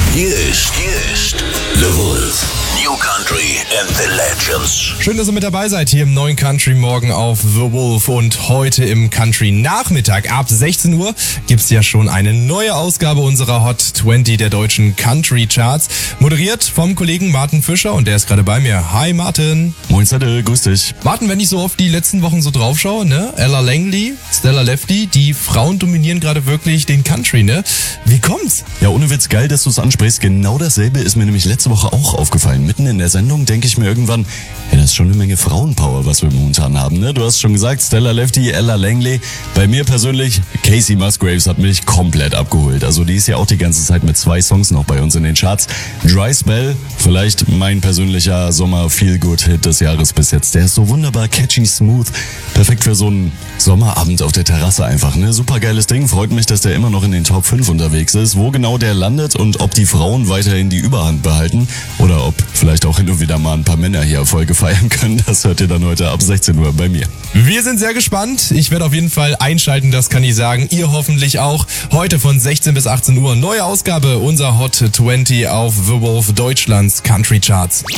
Hier ist The Wolf. New Country and the Legends. Schön, dass ihr mit dabei seid hier im neuen Country Morgen auf The Wolf. Und heute im Country Nachmittag ab 16 Uhr gibt's ja schon eine neue Ausgabe unserer Hot 20 der deutschen Country Charts. Moderiert vom Kollegen Martin Fischer und der ist gerade bei mir. Hi Martin. Moin Zettel, grüß dich. Martin, wenn ich so auf die letzten Wochen so drauf schaue, ne? Ella Langley, Stella Lefty, die Frauen dominieren gerade wirklich den Country, ne? Wie kommt's? Ja, ohne Witz, geil, dass du es ansprichst. Genau dasselbe ist mir nämlich letzte Woche auch aufgefallen. Mitten in der Sendung denke ich mir irgendwann, ja, das ist schon eine Menge Frauenpower, was wir momentan haben, ne? Du hast schon gesagt, Stella Lefty, Ella Langley. Bei mir persönlich, Casey Musgraves hat mich komplett abgeholt. Also die ist ja auch die ganze Zeit mit 2 Songs noch bei uns in den Charts. Dry Spell, vielleicht mein persönlicher Sommer-Feel-Good-Hit des Jahres bis jetzt. Der ist so wunderbar catchy, smooth. Perfekt für so einen Sommerabend auf der Terrasse einfach, ne? Super geiles Ding. Freut mich, dass der immer noch in den Top 5 unterwegs ist. Wo genau der landet und ob die Frauen weiterhin die Überhand behalten oder ob vielleicht auch hin und wieder mal ein paar Männer hier Erfolge feiern können, das hört ihr dann heute ab 16 Uhr bei mir. Wir sind sehr gespannt. Ich werde auf jeden Fall einschalten, das kann ich sagen. Ihr hoffentlich auch. Heute von 16 bis 18 Uhr neue Ausgabe unserer Hot 20 auf The Wolf Deutschlands Country Charts.